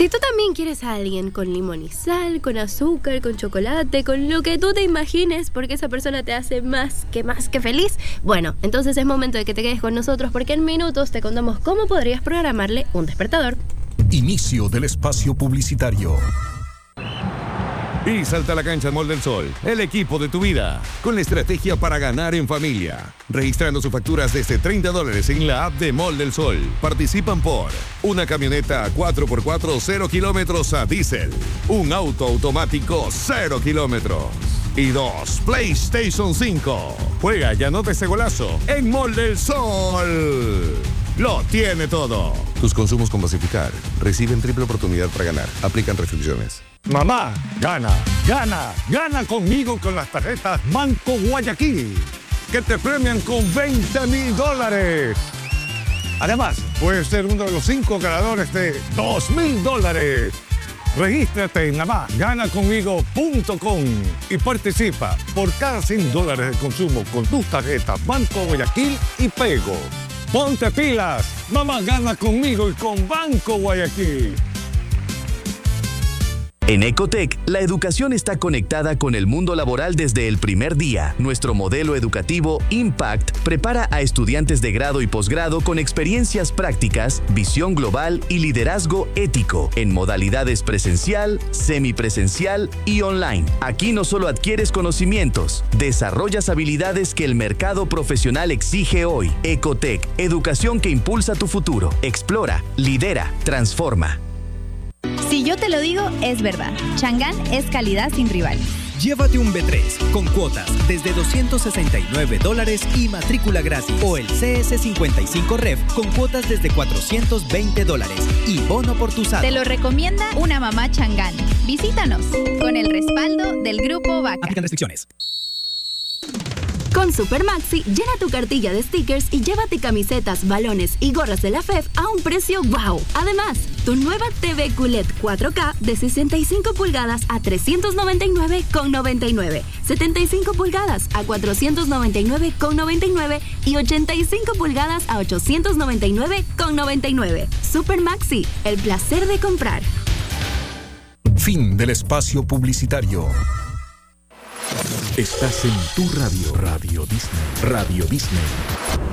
Si tú también quieres a alguien con limón y sal, con azúcar, con chocolate, con lo que tú te imagines, porque esa persona te hace más que feliz, bueno, entonces es momento de que te quedes con nosotros, porque en minutos te contamos cómo podrías programarle un despertador. Inicio del espacio publicitario. Y salta a la cancha Mall del Sol, el equipo de tu vida, con la estrategia para ganar en familia. Registrando sus facturas desde $30 en la app de Mall del Sol. Participan por una camioneta 4x4 0 kilómetros a diésel, un auto automático 0 kilómetros y 2 PlayStation 5. Juega y anota ese golazo en Mall del Sol. Lo tiene todo. Tus consumos con Basificar reciben triple oportunidad para ganar. Aplican restricciones. Mamá, gana conmigo con las tarjetas Banco Guayaquil, que te premian con $20,000. Además, puedes ser uno de los 5 ganadores de $2,000. Regístrate en mamaganaconmigo.com y participa por cada $100 de consumo con tus tarjetas Banco Guayaquil y Pego. ¡Ponte pilas! Mamá gana conmigo y con Banco Guayaquil. En Ecotec, la educación está conectada con el mundo laboral desde el primer día. Nuestro modelo educativo Impact prepara a estudiantes de grado y posgrado con experiencias prácticas, visión global y liderazgo ético en modalidades presencial, semipresencial y online. Aquí no solo adquieres conocimientos, desarrollas habilidades que el mercado profesional exige hoy. Ecotec, educación que impulsa tu futuro. Explora, lidera, transforma. Si yo te lo digo, es verdad. Chang'an es calidad sin rival. Llévate un B3 con cuotas desde $269 y matrícula gratis. O el CS55 Rev con cuotas desde $420 y bono por tu saldo. Te lo recomienda una mamá Chang'an. Visítanos con el respaldo del Grupo Vaca. Aplican restricciones. Con Super Maxi, llena tu cartilla de stickers y llévate camisetas, balones y gorras de la FEF a un precio ¡wow! Además, tu nueva TV QLED 4K de 65 pulgadas a $399,99, 75 pulgadas a $499,99 y 85 pulgadas a $899,99. Super Maxi, el placer de comprar. Fin del espacio publicitario. Estás en tu radio, Radio Disney. Radio Disney.